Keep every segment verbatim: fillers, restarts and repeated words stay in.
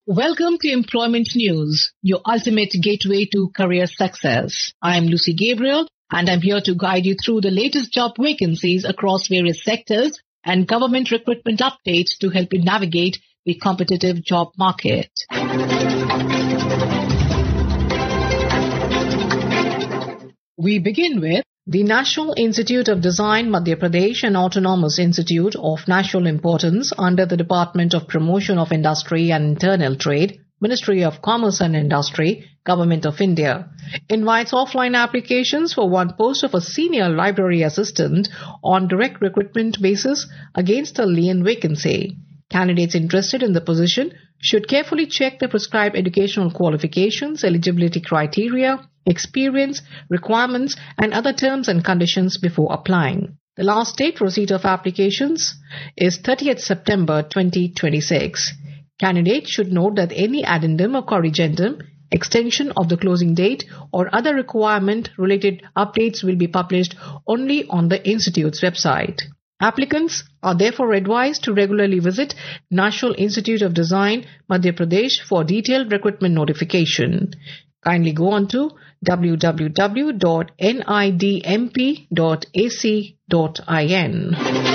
Welcome to Employment News, your ultimate gateway to career success. I am Lucy Gabriel, and I'm here to guide you through the latest job vacancies across various sectors and government recruitment updates to help you navigate the competitive job market. We begin with the National Institute of Design, Madhya Pradesh, an autonomous institute of national importance under the Department of Promotion of Industry and Internal Trade, Ministry of Commerce and Industry, Government of India, invites offline applications for one post of a senior library assistant on direct recruitment basis against a lien vacancy. Candidates interested in the position should carefully check the prescribed educational qualifications, eligibility criteria, experience, requirements, and other terms and conditions before applying. The last date for receipt of applications is thirtieth September twenty twenty-six. Candidates should note that any addendum or corrigendum, extension of the closing date, or other requirement-related updates will be published only on the Institute's website. Applicants are therefore advised to regularly visit National Institute of Design, Madhya Pradesh for detailed recruitment notification. Kindly go on to w w w dot n i d m p dot a c dot in.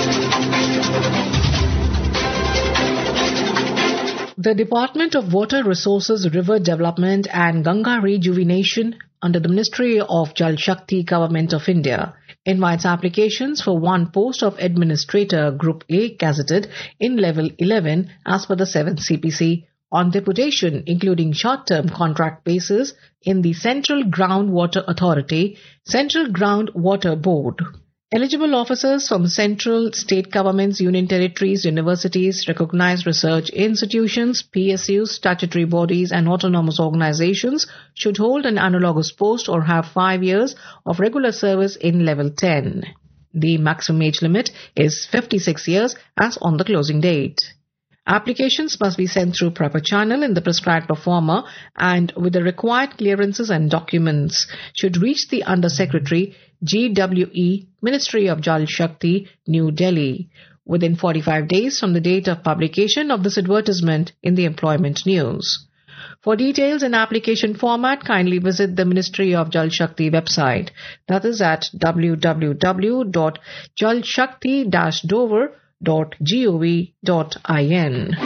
The Department of Water Resources, River Development and Ganga Rejuvenation under the Ministry of Jal Shakti, Government of India invites applications for one post of Administrator Group A gazetted in Level eleven as per the seventh C P C on deputation, including short-term contract basis in the Central Groundwater Authority, Central Groundwater Board. Eligible officers from central, state governments, union territories, universities, recognized research institutions, P S Us, statutory bodies and autonomous organizations should hold an analogous post or have five years of regular service in Level ten. The maximum age limit is fifty-six years as on the closing date. Applications must be sent through proper channel in the prescribed proforma and with the required clearances and documents should reach the Under Secretary, G W E, Ministry of Jal Shakti, New Delhi, within forty-five days from the date of publication of this advertisement in the Employment News. For details and application format, kindly visit the Ministry of Jal Shakti website, that is at w w w dot jal shakti dash dover dot gov dot in.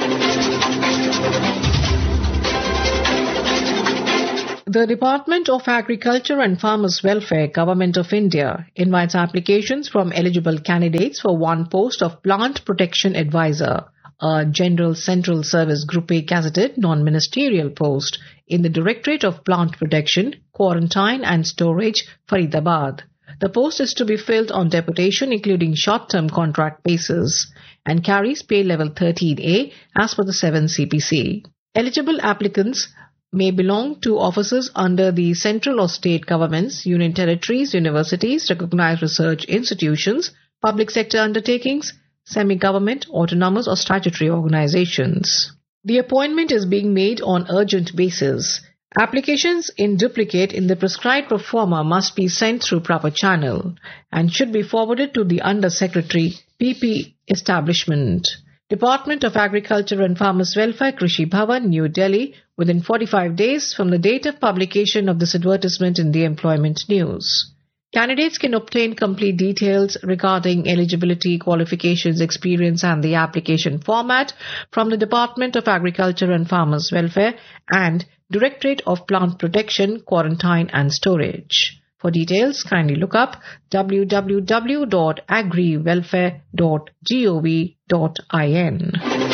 The Department of Agriculture and Farmers Welfare, Government of India, invites applications from eligible candidates for one post of Plant Protection Advisor, a General Central Service Group A gazetted non-ministerial post in the Directorate of Plant Protection, Quarantine and Storage, Faridabad. The post is to be filled on deputation, including short-term contract basis, and carries pay level thirteen A as per the seventh C P C. Eligible applicants may belong to offices under the central or state governments, union territories, universities, recognized research institutions, public sector undertakings, semi-government, autonomous or statutory organizations. The appointment is being made on urgent basis. Applications in duplicate in the prescribed proforma must be sent through proper channel and should be forwarded to the Under Secretary, P P Establishment, Department of Agriculture and Farmers Welfare, Krishi Bhavan, New Delhi, within forty-five days from the date of publication of this advertisement in the Employment News. Candidates can obtain complete details regarding eligibility, qualifications, experience and the application format from the Department of Agriculture and Farmers Welfare and Directorate of Plant Protection, Quarantine and Storage. For details, kindly look up w w w dot agri welfare dot gov dot in.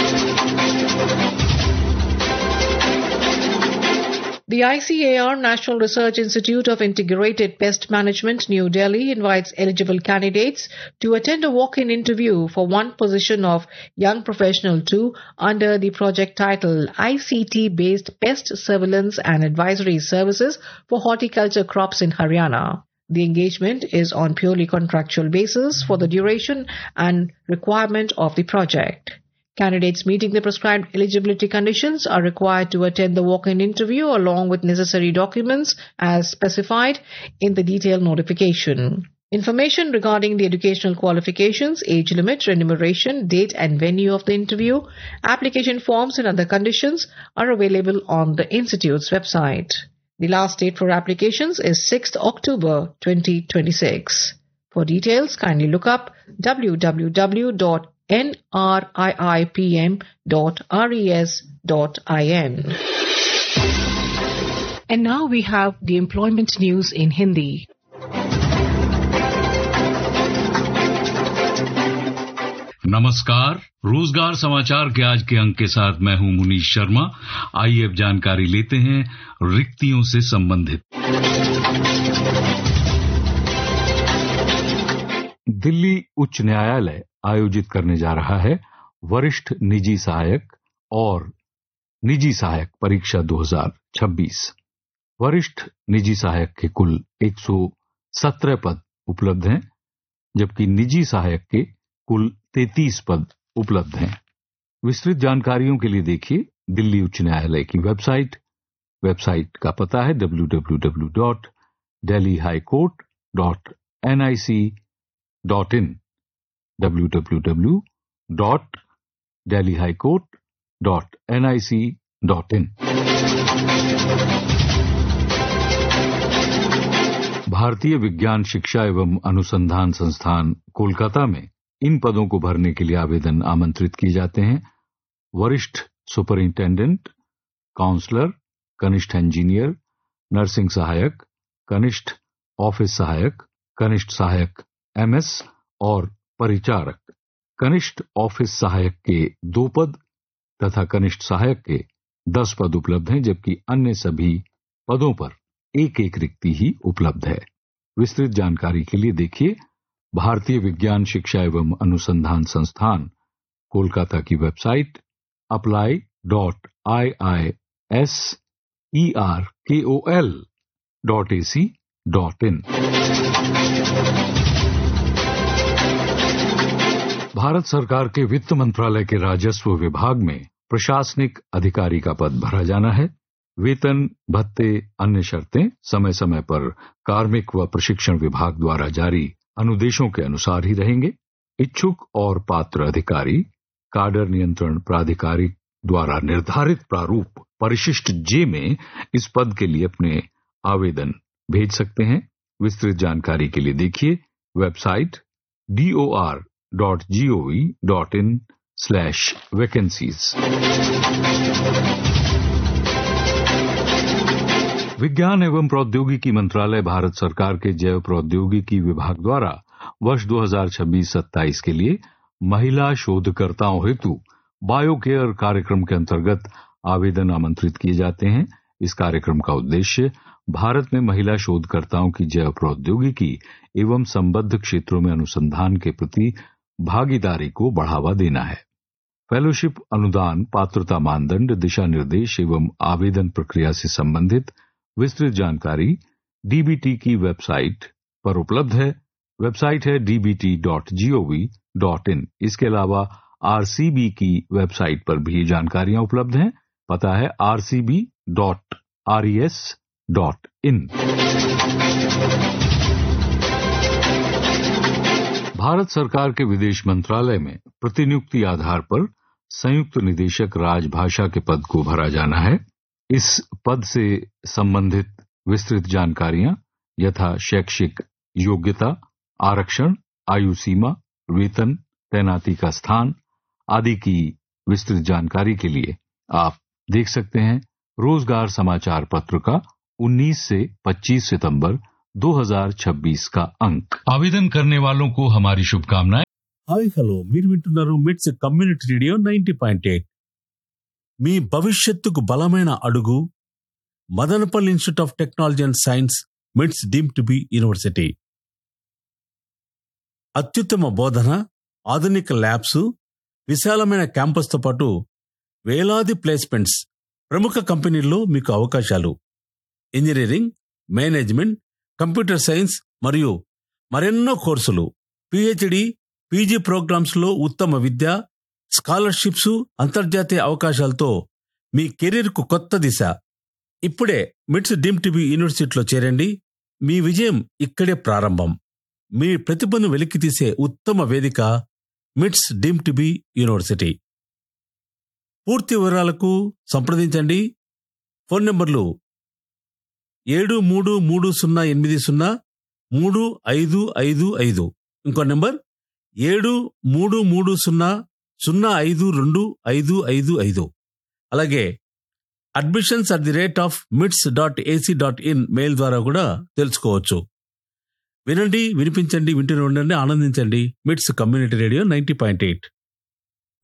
The I C A R, National Research Institute of Integrated Pest Management, New Delhi, invites eligible candidates to attend a walk-in interview for one position of Young Professional two under the project title I C T-Based Pest Surveillance and Advisory Services for Horticulture Crops in Haryana. The engagement is on purely contractual basis for the duration and requirement of the project. Candidates meeting the prescribed eligibility conditions are required to attend the walk-in interview along with necessary documents as specified in the detailed notification. Information regarding the educational qualifications, age limit, remuneration, date and venue of the interview, application forms and other conditions are available on the Institute's website. The last date for applications is sixth October twenty twenty-six. For details, kindly look up w w w dot n r i i p m dot res dot in. And now we have the employment news in Hindi. नमस्कार, रोजगार समाचार के आज के अंक के साथ मैं हूं मुनीश शर्मा। आइए अब जानकारी लेते हैं रिक्तियों से संबंधित। दिल्ली उच्च न्यायालय आयोजित करने जा रहा है वरिष्ठ निजी सहायक और निजी सहायक परीक्षा दो हज़ार छब्बीस। वरिष्ठ निजी सहायक के कुल एक सौ सत्रह पद उपलब्ध हैं, जबकि निजी सहायक के कुल तैंतीस पद उपलब्ध हैं। विस्तृत जानकारियों के लिए देखिए दिल्ली उच्च न्यायालय की वेबसाइट। वेबसाइट का पता है W W W dot Delhi high court dot N I C dot in W W W dot Delhi high court dot N I C dot in. भारतीय विज्ञान शिक्षा एवं अनुसंधान संस्थान कोलकाता में इन पदों को भरने के लिए आवेदन आमंत्रित किए जाते हैं। वरिष्ठ सुपरिंटेंडेंट, काउंसलर, कनिष्ठ इंजीनियर, नर्सिंग सहायक, कनिष्ठ ऑफिस सहायक, कनिष्ठ सहायक एमएस और परिचारक। कनिष्ठ ऑफिस सहायक के दो पद तथा कनिष्ठ सहायक के दस पद उपलब्ध हैं, जबकि अन्य सभी पदों पर एक एक रिक्ति ही उपलब्ध है। विस्तृत जानकारी के लिए देखिए भारतीय विज्ञान शिक्षा एवं अनुसंधान संस्थान कोलकाता की website apply dot I I S E R के O L dot A C dot in. Bharat सरकार के वित्त मंत्रालय के राजस्व विभाग में प्रशासनिक अधिकारी का पद भरा जाना है। वेतन, भत्ते, अन्य शर्तें समय समय पर कार्मिक व प्रशिक्षण विभाग द्वारा जारी अनुदेशों के अनुसार ही रहेंगे। इच्छुक और पात्र अधिकारी काडर नियंत्रण प्राधिकारी द्वारा निर्धारित प्रारूप परिशिष्ट जे में इस पद के लिए अपने आवेदन भेज सकते हैं। विस्तृत जानकारी के लिए देखिए website D O R dot G O V dot in slash vacancies. विज्ञान एवं प्रौद्योगिकी मंत्रालय भारत सरकार के जैव प्रौद्योगिकी विभाग द्वारा वर्ष दो हज़ार छब्बीस सत्ताईस के लिए महिला शोधकर्ताओं हेतु बायोकेयर कार्यक्रम के अंतर्गत आवेदन आमंत्रित किए जाते हैं। इस कार्यक्रम का उद्देश्य भारत में महिला शोधकर्ताओं की जैव प्रौद्योगिकी एवं संबद्ध क्षेत्रों में अनुसंधान के प्रति भागीदारी को बढ़ावा देना है। फेलोशिप अनुदान, पात्रता मानदंड, दिशा निर्देश एवं आवेदन प्रक्रिया से संबंधित विस्तृत जानकारी डीबीटी की वेबसाइट पर उपलब्ध है। वेबसाइट है D B T dot G O V dot in. इसके अलावा आरसीबी की वेबसाइट पर भी जानकारियां उपलब्ध हैं। पता है R C B dot R E S dot in. Bharat सरकार के विदेश मंत्रालय में प्रतिनियुक्ति आधार पर संयुक्त निदेशक राजभाषा के पद को भरा जाना है। इस पद से संबंधित विस्तृत जानकारियां यथा शैक्षिक योग्यता, आरक्षण, आयु सीमा, वेतन, तैनाती का स्थान आदि की विस्तृत जानकारी के लिए आप देख सकते हैं रोजगार समाचार पत्र का उन्नीस से पच्चीस सितंबर दो हज़ार छब्बीस का अंक। आवेदन करने वालों को हमारी शुभकामनाएं। హాయ్ హలో మీరు వింటున్నారు మిట్స్ community radio ninety point eight. మీ భవిష్యత్తుకు బలమైన అడుగు Madanapalle institute of technology and science మిట్స్ డీమ్ టు బి యూనివర్సిటీ। అత్యుత్తమ బోధన, ఆధునిక ల్యాబ్స్, విశాలమైన క్యాంపస్తో పాటు వేలాది ప్లేస్మెంట్స్, ప్రముఖ కంపెనీల్లో మీకు అవకాశాలు, ఇంజనీరింగ్, మేనేజ్మెంట్, కంప్యూటర్ సైన్స్ మరియు మరెన్నో కోర్సులు, పిహెచ్డి, పీజీ ప్రోగ్రామ్స్ లో ఉత్తమ విద్య, స్కాలర్షిప్స్, అంతర్జాతీయ అవకాశాలతో మీ కెరీర్ కు కొత్త దిశ। ఇప్పుడే మిట్స్ డీమ్ టు బి యూనివర్సిటీలో చేరండి। మీ విజయం ఇక్కడే ప్రారంభం। మీ ప్రతిభను వెలికితీసే ఉత్తమ వేదిక మిట్స్ డీమ్ టు బి యూనివర్సిటీ. పూర్తి వివరాలకు సంప్రదించండి. ఫోన్ నంబర్లు ఏడు మూడు మూడు సున్నా ఎనిమిది సున్నా మూడు ఐదు ఐదు ఐదు, ఇంకో నెంబర్ ఏడు మూడు మూడు సున్నా సున్నా ఐదు రెండు ఐదు ఐదు ఐదు. అలాగే admissions at the rate of మిట్స్ dot AC dot in mail ద్వారా కూడా తెలుసుకోవచ్చు. వినండి, వినిపించండి, వింటూనే ఉండండి, ఆనందించండి. మిట్స్ community radio ninety point eight.